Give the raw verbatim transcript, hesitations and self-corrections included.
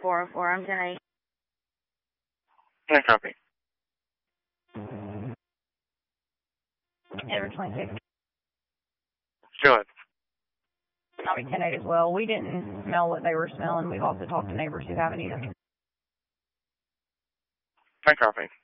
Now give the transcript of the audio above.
four oh four. I'm ten eight. ten copy. Edward twenty-six. Go ahead. I'll be ten eight as well. We didn't smell what they were smelling. We've also talked to neighbors who haven't either. ten copy.